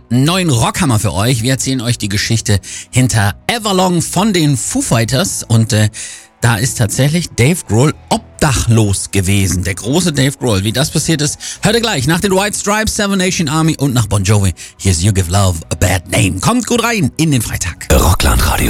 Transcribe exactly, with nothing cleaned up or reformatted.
neuen Rockhammer für euch. Wir erzählen euch die Geschichte hinter Everlong von den Foo Fighters und äh, da ist tatsächlich Dave Grohl obdachlos gewesen. Der große Dave Grohl. Wie das passiert ist, hört ihr gleich nach den White Stripes, Seven Nation Army und nach Bon Jovi. Hier ist You Give Love a Bad Name. Kommt gut rein in den Freitag. Rockland Radio.